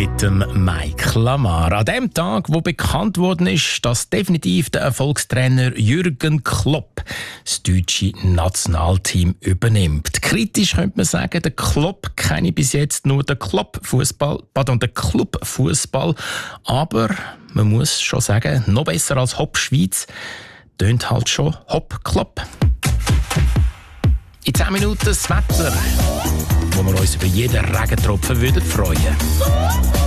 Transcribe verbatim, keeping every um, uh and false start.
mit dem Mike Lamar. An dem Tag, wo bekannt worden ist, dass definitiv der Erfolgstrainer Jürgen Klopp das deutsche Nationalteam übernimmt. Kritisch könnte man sagen, der Klopp kenne bis jetzt nur den Klopp-Fußball, pardon, den Club-Fußball. Aber man muss schon sagen, noch besser als Hopp Schweiz tönt halt schon Hopp Klopp. In zehn Minuten das Wetter, wo wir uns über jeden Regentropfen würden freuen.